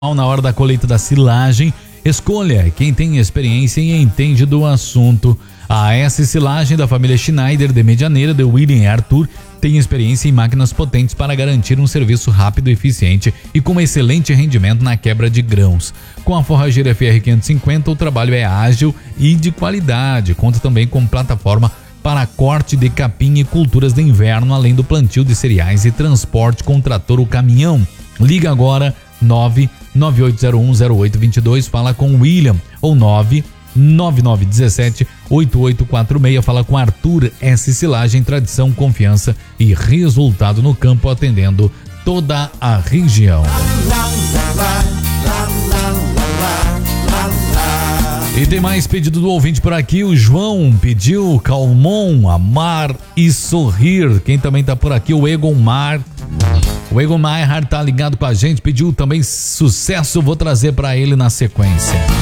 na hora da colheita da silagem. Escolha quem tem experiência e entende do assunto. A AS Silagem da família Schneider de Medianeira, de William e Arthur, tem experiência em máquinas potentes para garantir um serviço rápido, eficiente e com excelente rendimento na quebra de grãos. Com a forrageira FR550, o trabalho é ágil e de qualidade. Conta também com plataforma para corte de capim e culturas de inverno, além do plantio de cereais e transporte com trator ou caminhão. Liga agora 998010822, fala com William, ou 99917-8846, fala com Arthur. S Silagem, tradição, confiança e resultado no campo, atendendo toda a região. E tem mais pedido do ouvinte por aqui. O João pediu Calmon, Amar e Sorrir. Quem também tá por aqui, o Egon Mar. O Egon Mayer tá ligado com a gente, pediu também Sucesso, vou trazer para ele na sequência.